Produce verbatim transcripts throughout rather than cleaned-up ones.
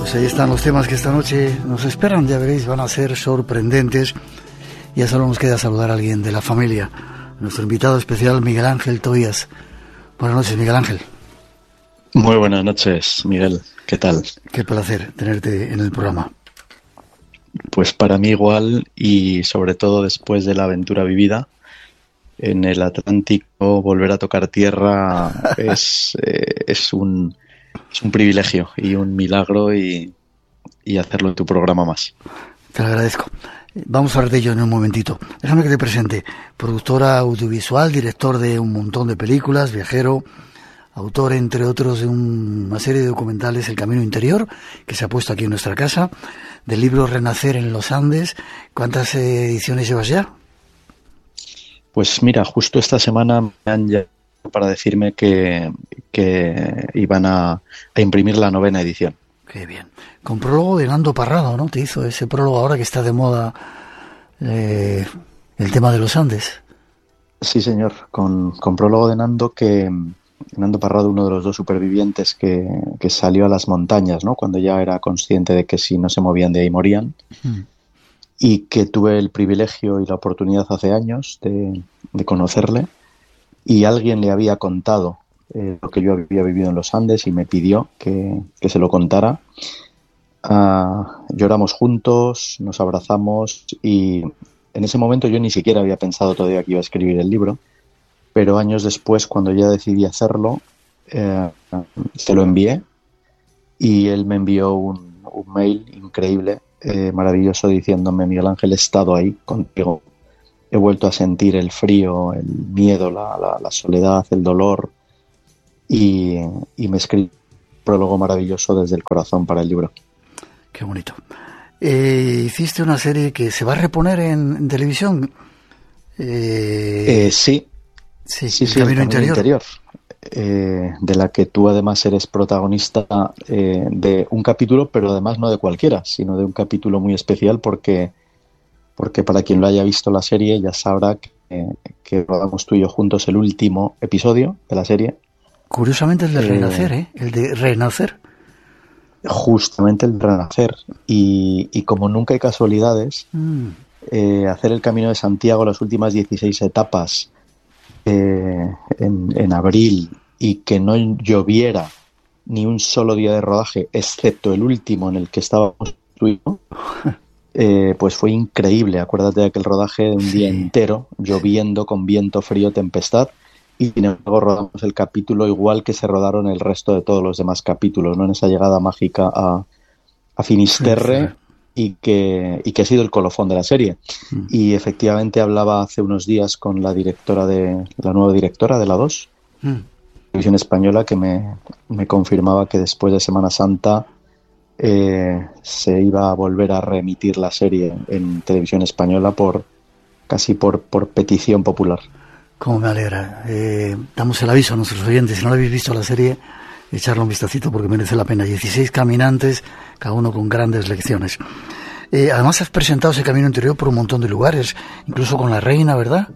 Pues ahí están los temas que esta noche nos esperan, ya veréis, van a ser sorprendentes. Ya solo nos queda saludar a alguien de la familia, nuestro invitado especial Miguel Ángel Tobías. Buenas noches, Miguel Ángel. Muy buenas noches, Miguel. ¿Qué tal? Qué placer tenerte en el programa. Pues para mí igual, y sobre todo después de la aventura vivida en el Atlántico, volver a tocar tierra es, eh, es, un, es un privilegio y un milagro, y, y hacerlo en tu programa más. Te lo agradezco. Vamos a hablar de ello en un momentito. Déjame que te presente. Productora audiovisual, director de un montón de películas, viajero, autor, entre otros, de un, una serie de documentales, El Camino Interior, que se ha puesto aquí en nuestra casa, del libro Renacer en los Andes. ¿Cuántas ediciones llevas ya? Pues mira, justo esta semana me han llamado para decirme que, que iban a, a imprimir la novena edición. Qué bien. Con prólogo de Nando Parrado, ¿no? Te hizo ese prólogo ahora que está de moda, eh, el tema de los Andes. Sí, señor, con, con prólogo de Nando, que Nando Parrado, uno de los dos supervivientes que, que salió a las montañas, ¿no? Cuando ya era consciente de que si no se movían de ahí morían. Mm. Y que tuve el privilegio y la oportunidad hace años de, de conocerle, y alguien le había contado eh, lo que yo había vivido en los Andes y me pidió que, que se lo contara. Uh, lloramos juntos, nos abrazamos, y en ese momento yo ni siquiera había pensado todavía que iba a escribir el libro, pero años después, cuando ya decidí hacerlo, eh, se lo envié, y él me envió un, un mail increíble, Eh, maravilloso, diciéndome: Miguel Ángel, he estado ahí contigo, he vuelto a sentir el frío, el miedo, la, la, la soledad, el dolor, y, y me escribió un prólogo maravilloso desde el corazón para el libro. Qué bonito. Eh, hiciste una serie que se va a reponer en, en televisión. Eh, eh, sí, sí, sí, el sí, Camino el Camino Interior. Interior. Eh, de la que tú además eres protagonista, eh, de un capítulo, pero además no de cualquiera, sino de un capítulo muy especial, porque, porque para quien lo haya visto la serie ya sabrá que, eh, que rodamos tú y yo juntos el último episodio de la serie. Curiosamente el de eh, Renacer, ¿eh? El de Renacer. Justamente el de Renacer. Y, y como nunca hay casualidades, mm. eh, hacer el Camino de Santiago, las últimas dieciséis etapas, Eh, en, en abril, y que no lloviera ni un solo día de rodaje, excepto el último en el que estábamos tú y yo, eh, pues fue increíble. Acuérdate de aquel rodaje de un sí. día entero, lloviendo, con viento, frío, tempestad, y sin embargo rodamos el capítulo igual que se rodaron el resto de todos los demás capítulos, ¿no? En esa llegada mágica a, a Finisterre. Sí, sí. Y que, y que ha sido el colofón de la serie. Mm. Y efectivamente hablaba hace unos días con la directora de la nueva directora de la dos, mm. Televisión Española, que me, me confirmaba que después de Semana Santa eh, se iba a volver a reemitir la serie en Televisión Española por casi por, por petición popular. Cómo me alegra. Eh, damos el aviso a nuestros oyentes: si no lo habéis visto la serie, echarle un vistacito porque merece la pena. dieciséis caminantes, cada uno con grandes lecciones. Eh, además has presentado ese Camino Interior por un montón de lugares, incluso con la reina, ¿verdad?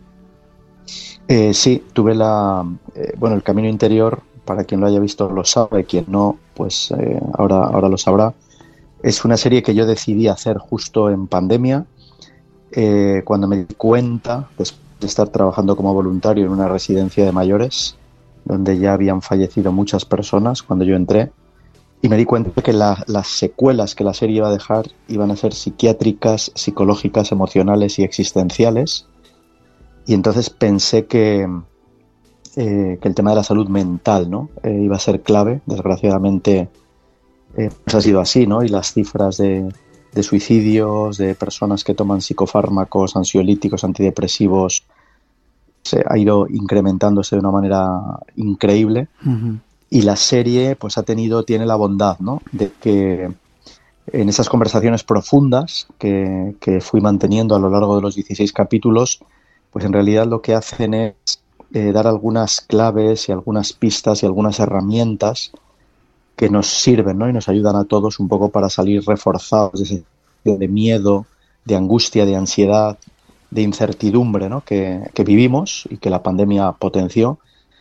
Eh, sí, tuve la... Eh, bueno, el Camino Interior, para quien lo haya visto lo sabe, quien no, pues eh, ahora, ahora lo sabrá. Es una serie que yo decidí hacer justo en pandemia, eh, cuando me di cuenta, después de estar trabajando como voluntario en una residencia de mayores, donde ya habían fallecido muchas personas cuando yo entré, y me di cuenta que la, las secuelas que la serie iba a dejar iban a ser psiquiátricas, psicológicas, emocionales y existenciales. Y entonces pensé que, eh, que el tema de la salud mental, ¿no? eh, iba a ser clave. Desgraciadamente eh, pues ha sido así, ¿no? Y las cifras de, de suicidios, de personas que toman psicofármacos, ansiolíticos, antidepresivos, se ha ido incrementándose de una manera increíble. Uh-huh. Y la serie pues ha tenido, tiene la bondad, ¿no? De que en esas conversaciones profundas que, que fui manteniendo a lo largo de los dieciséis capítulos, pues en realidad lo que hacen es eh, dar algunas claves y algunas pistas y algunas herramientas que nos sirven, ¿no? Y nos ayudan a todos un poco para salir reforzados de ese de miedo, de angustia, de ansiedad, de incertidumbre, ¿no? que, que vivimos y que la pandemia potenció.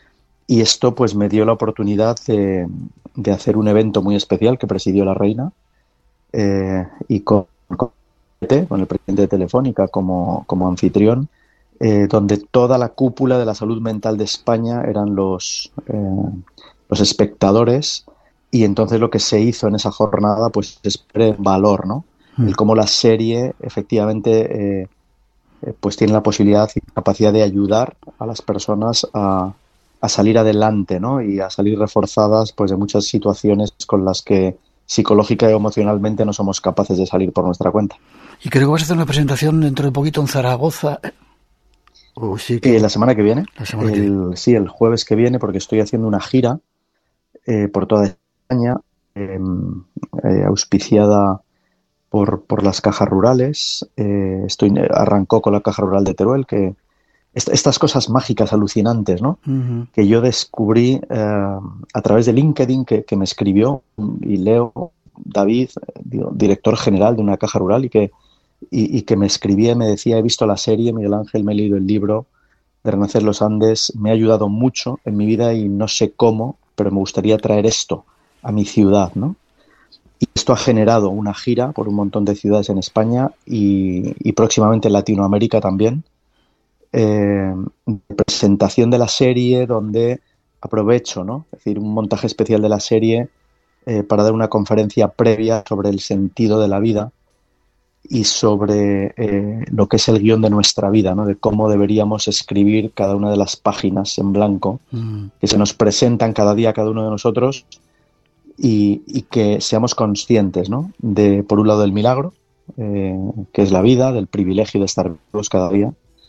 Y esto pues me dio la oportunidad de, de hacer un evento muy especial que presidió la reina, eh, y con, con, con el presidente de Telefónica como, como anfitrión, eh, donde toda la cúpula de la salud mental de España eran los, eh, los espectadores, y entonces lo que se hizo en esa jornada pues es poner en valor, ¿no? Mm. El cómo la serie efectivamente eh, pues tiene la posibilidad y capacidad de ayudar a las personas a, a salir adelante, ¿no? Y a salir reforzadas pues de muchas situaciones con las que psicológica y emocionalmente no somos capaces de salir por nuestra cuenta. Y creo que vas a hacer una presentación dentro de poquito en Zaragoza. Oh, sí, que... eh, la semana que viene. La semana el, que viene. Sí, el jueves que viene, porque estoy haciendo una gira eh, por toda España, eh, eh, auspiciada por, por las cajas rurales. Eh, estoy, arrancó con la Caja Rural de Teruel, que est- estas cosas mágicas, alucinantes, ¿no? Uh-huh. Que yo descubrí eh, a través de LinkedIn, que, que me escribió y Leo David, director general de una caja rural, y que, y, y que me escribía y me decía: he visto la serie, Miguel Ángel, me he leído el libro de Renacer los Andes, me ha ayudado mucho en mi vida y no sé cómo, pero me gustaría traer esto a mi ciudad, ¿no? Y esto ha generado una gira por un montón de ciudades en España y, y próximamente en Latinoamérica también. Eh, presentación de la serie, donde aprovecho, ¿no? Es decir, un montaje especial de la serie eh, para dar una conferencia previa sobre el sentido de la vida y sobre eh, lo que es el guión de nuestra vida, ¿no? De cómo deberíamos escribir cada una de las páginas en blanco mm. que se nos presentan cada día a cada uno de nosotros, y, y que seamos conscientes, ¿no? De, por un lado, del milagro, eh, que es la vida, del privilegio de estar vivos cada día,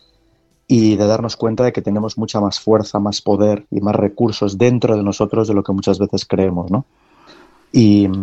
y de darnos cuenta de que tenemos mucha más fuerza, más poder y más recursos dentro de nosotros de lo que muchas veces creemos, ¿no? Y,